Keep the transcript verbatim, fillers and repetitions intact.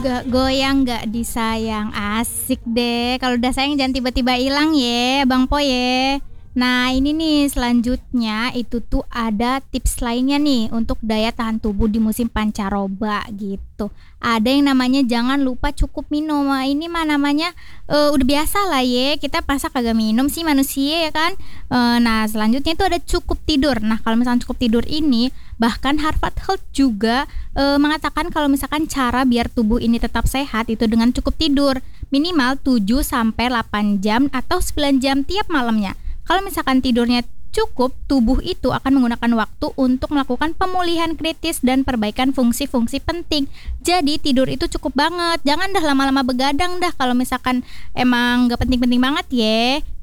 Gak goyang gak disayang. Asik deh. Kalau udah sayang jangan tiba-tiba hilang ya Bang Po ya. Nah ini nih selanjutnya itu tuh ada tips lainnya nih untuk daya tahan tubuh di musim pancaroba gitu. Ada yang namanya jangan lupa cukup minum. Nah, ini mah namanya eh, udah biasa lah ya. Kita masa kagak minum sih manusia ya kan. Eh, nah selanjutnya itu ada cukup tidur. Nah kalau misalkan cukup tidur ini bahkan Harvard Health juga eh, mengatakan kalau misalkan cara biar tubuh ini tetap sehat itu dengan cukup tidur minimal tujuh sampai delapan jam atau sembilan jam tiap malamnya. Kalau misalkan tidurnya cukup, tubuh itu akan menggunakan waktu untuk melakukan pemulihan kritis dan perbaikan fungsi-fungsi penting. Jadi tidur itu cukup banget. Jangan dah lama-lama begadang dah kalau misalkan emang gak penting-penting banget ya.